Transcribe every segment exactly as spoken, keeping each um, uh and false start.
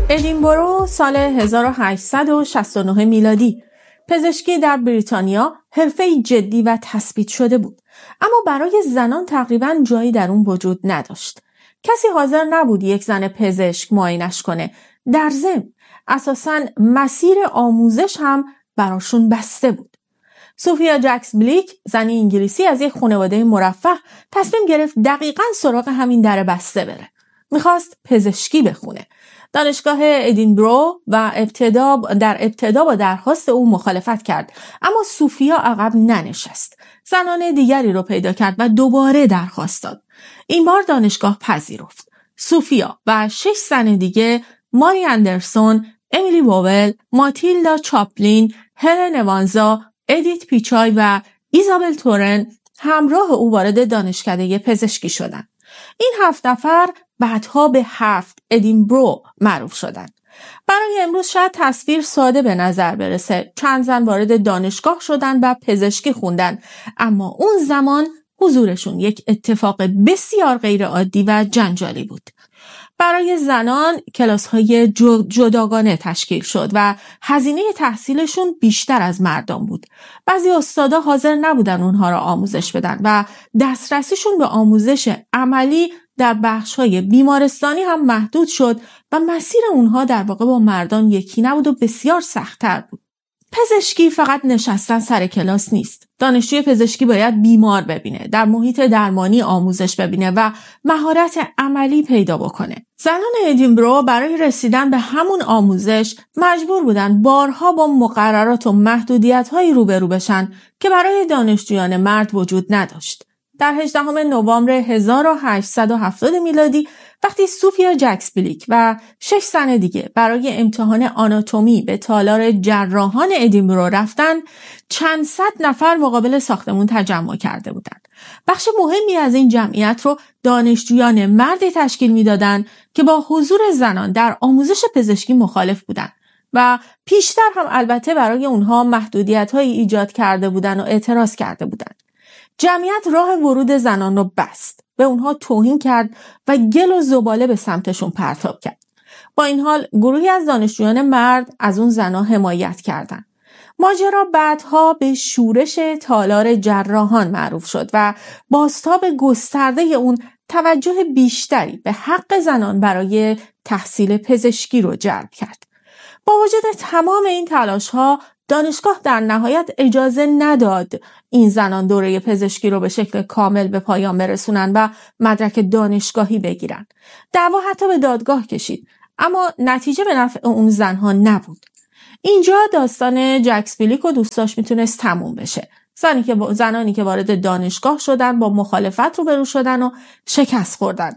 ادینبرو سال هزار و هشتصد و شصت و نه میلادی. پزشکی در بریتانیا حرفه‌ای جدی و تثبیت شده بود، اما برای زنان تقریباً جایی در اون وجود نداشت. کسی حاضر نبود یک زن پزشک معاینش کنه. در ضمن اساساً مسیر آموزش هم براشون بسته بود. سوفیا جکس بلیک، زنی انگلیسی از یک خانواده مرفه، تصمیم گرفت دقیقاً سراغ همین در بسته بره. میخواست پزشکی بخونه. دانشگاه ادینبرو و ابتدا در ابتدا با درخواست او مخالفت کرد، اما سوفیا عقب ننشست. زنان دیگری رو پیدا کرد و دوباره درخواست داد. این بار دانشگاه پذیرفت. سوفیا و شش زن دیگه، ماری اندرسون، امیلی ووول، ماتیلدا چاپلین، هلن اوانزا، ادیت پیچای و ایزابل تورن همراه او وارد دانشکده پزشکی شدند. این هفت نفر بعدها به هفت ادینبرو معروف شدند. برای امروز شاید تصویر ساده به نظر برسه. چند زن وارد دانشگاه شدند و پزشکی خوندن، اما اون زمان حضورشون یک اتفاق بسیار غیر عادی و جنجالی بود. برای زنان کلاس‌های جداگانه تشکیل شد و هزینه تحصیلشون بیشتر از مردان بود. بعضی استادا حاضر نبودن اونها را آموزش بدن و دسترسیشون به آموزش عملی در بخش‌های بیمارستانی هم محدود شد و مسیر اونها در واقع با مردان یکی نبود و بسیار سخت‌تر بود. پزشکی فقط نشستن سر کلاس نیست. دانشجوی پزشکی باید بیمار ببینه، در محیط درمانی آموزش ببینه و مهارت عملی پیدا بکنه. زنان ادینبرو برای رسیدن به همون آموزش مجبور بودن بارها با مقررات و محدودیت‌هایی روبرو بشن که برای دانشجویان مرد وجود نداشت. در هجدهم نوامبر هزار و هشتصد و هفتاد میلادی، وقتی سوفیا جکس بلیک و شش زن دیگه برای امتحان آناتومی به تالار جراحان ادینبرو رفتن، چند صد نفر مقابل ساختمون تجمع کرده بودند. بخش مهمی از این جمعیت رو دانشجویان مردی تشکیل میدادند که با حضور زنان در آموزش پزشکی مخالف بودند و پیشتر هم البته برای اونها محدودیت‌هایی ایجاد کرده بودند و اعتراض کرده بودند. جمعیت راه ورود زنان رو بست، به اونها توهین کرد و گل و زباله به سمتشون پرتاب کرد. با این حال گروهی از دانشجویان مرد از اون زنها حمایت کردند. ماجرا بعدها به شورش تالار جراحان معروف شد و بازتاب گسترده اون توجه بیشتری به حق زنان برای تحصیل پزشکی رو جلب کرد. با وجود تمام این تلاش‌ها، دانشگاه در نهایت اجازه نداد این زنان دوره پزشکی رو به شکل کامل به پایان برسونن و مدرک دانشگاهی بگیرن. دعوا حتی به دادگاه کشید، اما نتیجه به نفع اون زنها نبود. اینجا داستان جکس بلیک و دوستاش میتونست تموم بشه. زنی که با... زنانی که وارد دانشگاه شدن با مخالفت روبرو شدن و شکست خوردن.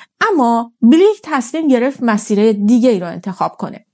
اما بلیک تصمیم گرفت مسیر دیگه ای رو انتخاب کنه.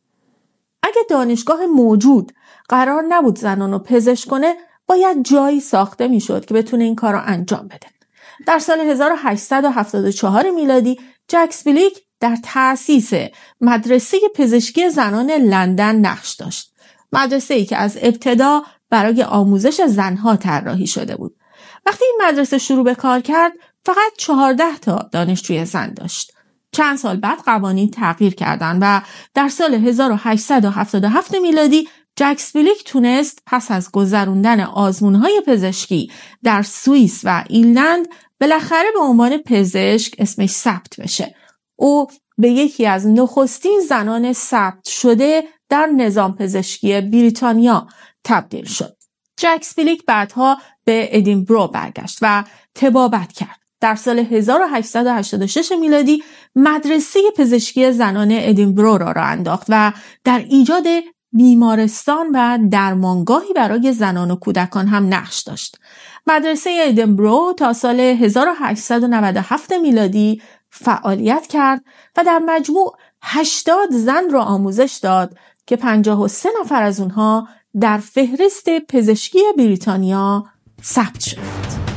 اگه دانشگاه موجود قرار نبود زنان رو پزشک کنه، باید جایی ساخته میشد که بتونه این کار رو انجام بده. در سال هزار و هشتصد و هفتاد و چهار میلادی، جکس بلیک در تأسیس مدرسه پزشکی زنان لندن نقش داشت. مدرسه‌ای که از ابتدا برای آموزش زنها طراحی شده بود. وقتی این مدرسه شروع به کار کرد، فقط چهارده تا دانشجوی زن داشت. چند سال بعد قوانین تغییر کردند و در سال هزار و هشتصد و هفتاد و هفت میلادی جکس بلیک تونست پس از گذروندن آزمون‌های پزشکی در سوئیس و ایرلند بالاخره به عنوان پزشک اسمش ثبت بشه. او به یکی از نخستین زنان ثبت شده در نظام پزشکی بریتانیا تبدیل شد. جکس بلیک بعدها به ادینبرو برگشت و طبابت کرد. در سال هزار و هشتصد و هشتاد و شش میلادی مدرسه پزشکی زنان ادینبرو را راه انداخت و در ایجاد بیمارستان و درمانگاهی برای زنان و کودکان هم نقش داشت. مدرسه ادینبرو تا سال هزار و هشتصد و نود و هفت میلادی فعالیت کرد و در مجموع هشتاد زن را آموزش داد که پنجاه و سه نفر از اونها در فهرست پزشکی بریتانیا ثبت شدند.